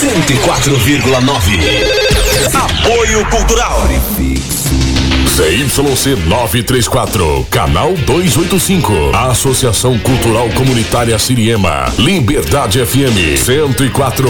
104,9. Apoio Cultural. ZYC 934, canal 285. Associação Cultural Comunitária Siriema. Liberdade FM 104,9.